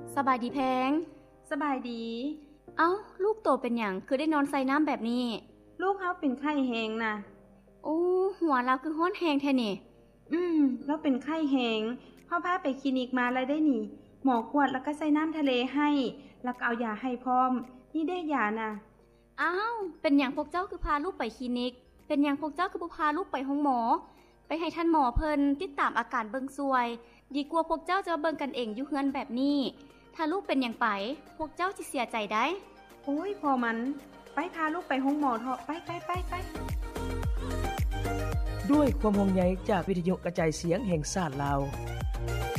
สบายดีแพงสบายดีเอ้าลูกโตเป็นหยังคือได้นอนใส่น้ำแบบนี้ลูกเฮาเป็นไข้แหงน่ะโอ้หัวเราคือฮ้อนแฮงแท้นี่แล้วเป็นไข้แหงพ่อพาไปคลินิกมาแล้วได้หนิหมอกวดแล้วก็ใส่น้ำทะเลให้แล้วก็เอายาให้พร้อมนี่ได้ยาน่ะอ้าวเป็นหยังพวกเจ้าคือพาลูกไปคลินิกเป็นหยังพวกเจ้าคือบ่พาลูกไปห้องหมอไปให้ท่านหมอเพิ่นติดตามอาการเบิ่งซวยดีกว่าพวกเจ้าจะเบิ่งกันเองอยู่เฮือนแบบนี้ถ้าลูกเป็นหยังไปพวกเจ้าสิเสียใจได้โอ้ยพอมันไปพาลูกไปห้องหมอเถอะไปด้วยความห่วงใยจากวิทยุกระจายเสียงแห่งชาติลาว